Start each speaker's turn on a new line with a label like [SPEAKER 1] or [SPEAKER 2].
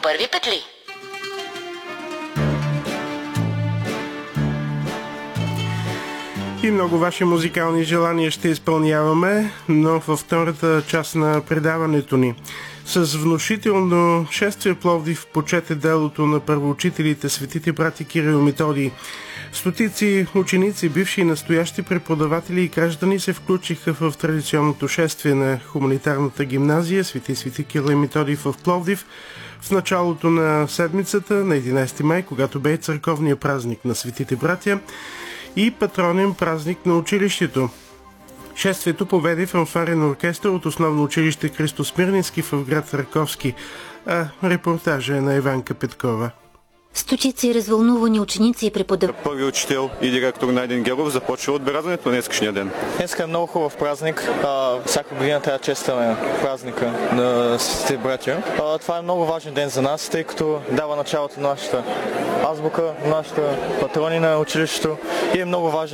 [SPEAKER 1] първи петли.
[SPEAKER 2] И много ваши музикални желания ще изпълняваме, но във втората част на предаването ни. С внушително шествие Пловдив почете делото на първоучителите светите брати Кирил и Методий. Стотици ученици, бивши и настоящи преподаватели и граждани се включиха в традиционното шествие на хуманитарната гимназия Свети Кирил и Методий в Пловдив в началото на седмицата на 11 май, когато бе църковния празник на светите братя и патронен празник на училището. Шествието поведе фанфарен оркестър от основно училище Христо Смирненски в град Раковски. А репортажа е на Иванка Петкова.
[SPEAKER 3] Стотици развълнувани ученици и преподаватели.
[SPEAKER 4] Първи учител и директор Найден Геров започва отбелязването на днескашния ден.
[SPEAKER 5] Днес е много хубав празник. Всяка година трябва да честваме празника на светите братя. Това е много важен ден за нас, тъй като дава началото на нашата азбука, нашата патрони на училището и е много важен